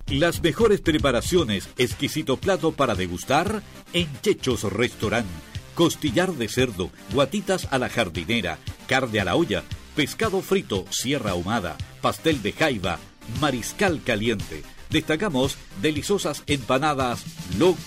Las mejores preparaciones, exquisito plato para degustar en Chechos Restaurant. Costillar de cerdo, guatitas a la jardinera, carne a la olla, pescado frito, sierra ahumada, pastel de jaiba, mariscal caliente. Destacamos deliciosas empanadas loco.